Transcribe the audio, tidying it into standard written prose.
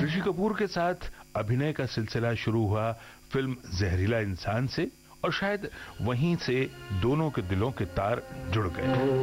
ऋषि कपूर के साथ अभिनय का सिलसिला शुरू हुआ फिल्म जहरीला इंसान से और शायद वहीं से दोनों के दिलों के तार जुड़ गए।